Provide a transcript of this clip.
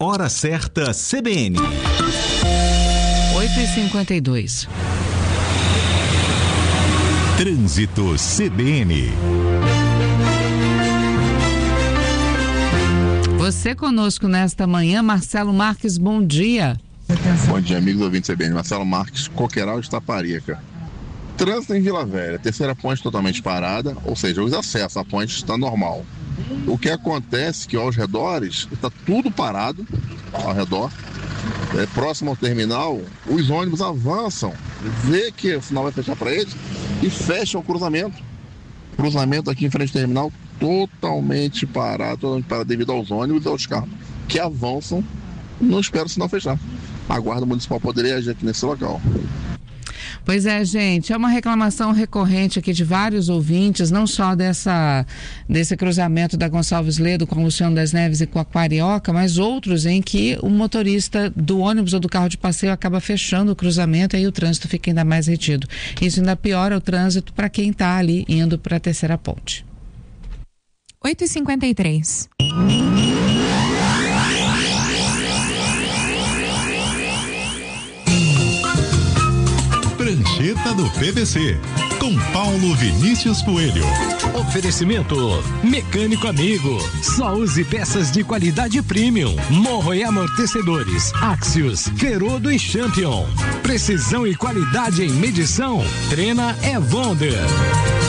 Hora certa CBN. 8h52. Trânsito CBN. Você conosco nesta manhã, Marcelo Marques, bom dia. Bom dia, amigos ouvintes CBN. Marcelo Marques, Coqueiral de Taparica. Trânsito em Vila Velha, terceira ponte totalmente parada, ou seja, os acessos à ponte está normal. O que acontece é que aos redores está tudo parado, ao redor, próximo ao terminal, os ônibus avançam, vê que o sinal vai fechar para eles e fecham o cruzamento. Cruzamento aqui em frente ao terminal totalmente parado devido aos ônibus e aos carros que avançam, não espera o sinal fechar. A Guarda Municipal poderia agir aqui nesse local. Pois é, gente, é uma reclamação recorrente aqui de vários ouvintes, não só desse cruzamento da Gonçalves Ledo com o Luciano das Neves e com a Carioca, mas outros em que o motorista do ônibus ou do carro de passeio acaba fechando o cruzamento e aí o trânsito fica ainda mais retido. Isso ainda piora o trânsito para quem está ali indo para a terceira ponte. 8h53. Prancheta do PVC, com Paulo Vinícius Coelho. Oferecimento Mecânico Amigo. Só use peças de qualidade premium. Morro e amortecedores. Axios, Ferodo e Champion. Precisão e qualidade em medição. Trena é Wonder.